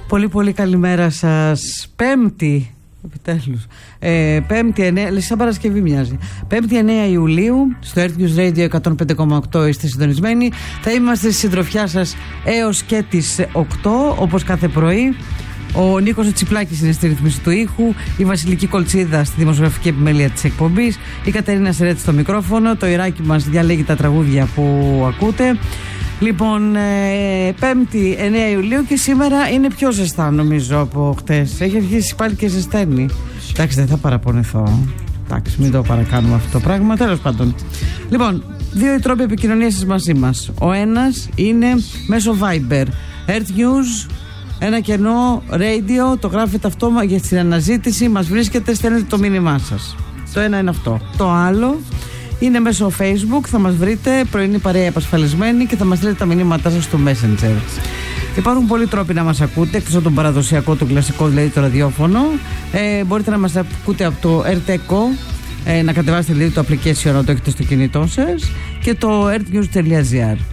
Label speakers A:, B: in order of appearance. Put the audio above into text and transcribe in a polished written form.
A: Πολύ πολύ καλημέρα σας. Πέμπτη, επιτέλους, Πέμπτη 9, σαν Παρασκευή μοιάζει. Πέμπτη 9 Ιουλίου, στο Earth News Radio 105,8 είστε συντονισμένοι. Θα είμαστε στη συντροφιά σας έως και τις 8, όπως κάθε πρωί. Ο Νίκος Τσιπλάκης είναι στη ρύθμιση του ήχου, η Βασιλική Κολτσίδα στη δημοσιογραφική επιμέλεια της εκπομπής, η Κατερίνα Σερέτη στο μικρόφωνο, το Ιράκι μας διαλέγει τα τραγούδια που ακούτε. Λοιπόν, Πέμπτη 9 Ιουλίου και σήμερα είναι πιο ζεστά νομίζω από χτες. Έχει αρχίσει πάλι και ζεσταίνει. Εντάξει, δεν θα παραπονεθώ. Εντάξει, μην το παρακάνουμε αυτό το πράγμα. Τέλος πάντων. Λοιπόν, δύο οι τρόποι επικοινωνίας σας μαζί μας. Ο ένας είναι μέσω Viber. Earth News, ένα κενό radio, το γράφετε αυτό για την αναζήτηση, μας βρίσκετε, στέλνετε το μήνυμά σας. Το ένα είναι αυτό. Το άλλο είναι μέσω Facebook, θα μας βρείτε, πρωινή παρέα επασφαλισμένη και θα μας λέτε τα μηνύματά σας στο Messenger. Υπάρχουν πολλοί τρόποι να μας ακούτε, εκτός από τον παραδοσιακό, τον κλασικό, δηλαδή το ραδιόφωνο. Μπορείτε να μας ακούτε από το RTECO, να κατεβάσετε δηλαδή το application να το έχετε στο κινητό σας, και το earthnews.gr.